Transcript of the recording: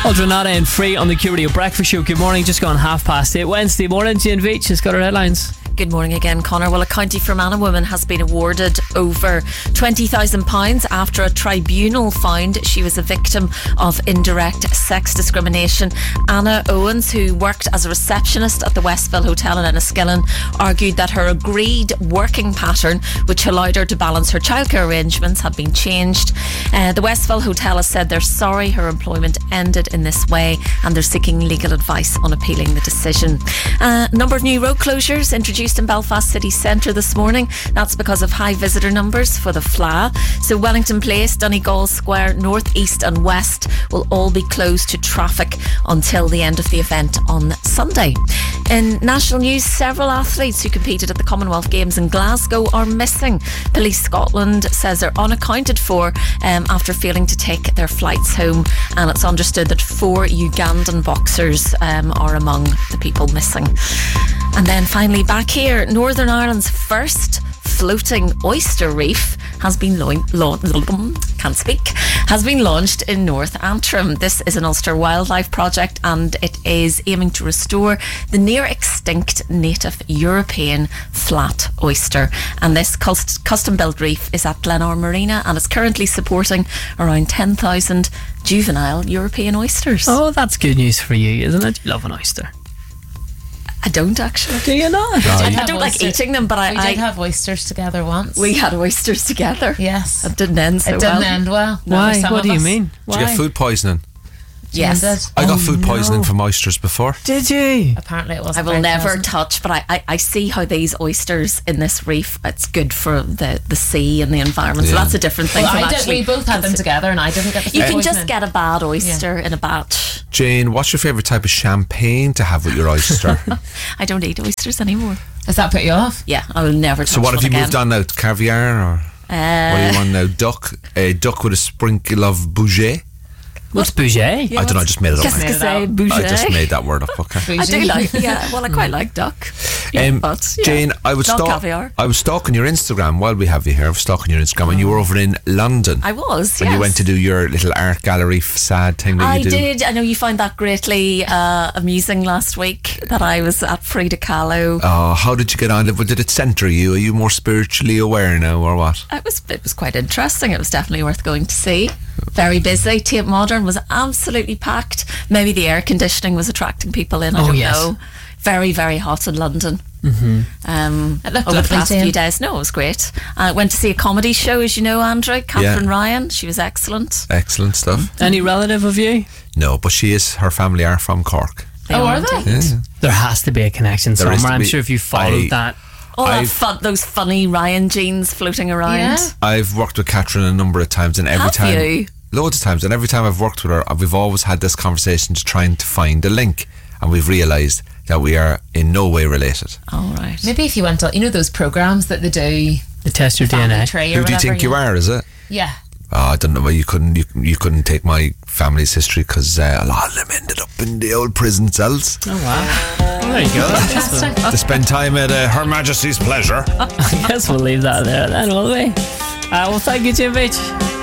Aldrinata and Free on the Q Radio Breakfast Show. Good morning, just gone 8:30 Wednesday morning. Jane Veitch has got her headlines. Good morning again, Connor. Well, a County Fermanagh woman has been awarded over £20,000 after a tribunal found she was a victim of indirect sex discrimination. Anna Owens, who worked as a receptionist at the Westville Hotel in Enniskillen, argued that her agreed working pattern, which allowed her to balance her childcare arrangements, had been changed. The Westville Hotel has said they're sorry her employment ended in this way, and they're seeking legal advice on appealing the decision. A number of new road closures introduced in Belfast city centre this morning. That's because of high visitor numbers for the Fleadh. So Wellington Place, Donegal Square, North, East and West will all be closed to traffic until the end of the event on Sunday. In national news, several athletes who competed at the Commonwealth Games in Glasgow are missing. Police Scotland says they're unaccounted for after failing to take their flights home, and it's understood that 4 Ugandan boxers are among the people missing. And then finally back here, Northern Ireland's first floating oyster reef has been launched in North Antrim. This is an Ulster wildlife project, and it is aiming to restore the near extinct native European flat oyster. And this custom built reef is at Glenor Marina, and it's currently supporting around 10,000 juvenile European oysters. Oh, that's good news for you, isn't it? You love an oyster. I don't actually. Do you not? I don't like eating them, but we did have oysters together once. We had oysters together. Yes. It didn't end so well. It didn't end well. Why? What do you mean? Did you get food poisoning? Yes. I got food poisoning from oysters before. Did you? Apparently it wasn't. I will never pleasant. touch, but I see how these oysters in this reef, it's good for the sea and the environment. So that's a different thing. Well, from we both had them together, and I didn't get the You food can just poisoning. get a bad oyster in a batch. Jane, what's your favourite type of champagne to have with your oyster? I don't eat oysters anymore. Does that put you off? Yeah, I will never touch So what have you one moved again. on now? To caviar or what do you want now? Duck? A duck with a sprinkle of bouget? What's bouget? I don't know, I just made it up. Qu'est-ce que c'est, bouget? I just made that word up, okay. I do like, I quite like duck. But, Jane, I was not caviar. stalking your Instagram while we have you here. I was stalking your Instagram and you were over in London. I was, And yes. you went to do your little art gallery facade thing that I you do. did. I know you found that greatly amusing last week, that I was at Frida Kahlo. Oh, how did you get on? Did it centre you? Are you more spiritually aware now or what? It was quite interesting. It was definitely worth going to see. Very busy. Tate Modern was absolutely packed. Maybe the air conditioning was attracting people in. I don't know. Very, very hot in London. It looked over the lovely past to you. few days. No, it was great. I went to see a comedy show, as you know, Andrew. Catherine Ryan. She was excellent. Excellent stuff. Any relative of you? No, but her family are from Cork. Are they? Yeah. There has to be a connection There is somewhere. to I'm be. sure if you followed that. All those funny Ryan jeans floating around. Yeah. I've worked with Catherine a number of times, and every Have time, you? loads of times, and every time I've worked with her, we've always had this conversation to trying to find a link, and we've realised that we are in no way related. All right. Maybe if you went on, those programs that they do, The test your family DNA. tree or Who do you whatever, think you are? Is it? Yeah. Oh, I don't know. Well, you couldn't take my family's history because a lot of them ended up in the old prison cells. Oh wow. Well, there you go. Interesting. To spend time at Her Majesty's pleasure. I guess we'll leave that there then, will we? Well, thank you, Jim Veitch.